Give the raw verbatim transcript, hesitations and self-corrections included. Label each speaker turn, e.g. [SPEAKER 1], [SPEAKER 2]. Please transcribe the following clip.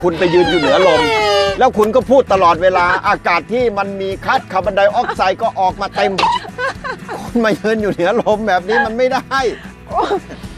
[SPEAKER 1] คุณไปยืนอยู่เหนือลมแล้วคุณก็พูดตลอดเวลาอากาศที่มันมีก๊าซคาร์บอนไดออกไซด์ก็ออกมาเต็มคุณมายืนอยู่เหนือลมแบบนี้มันไม่ได้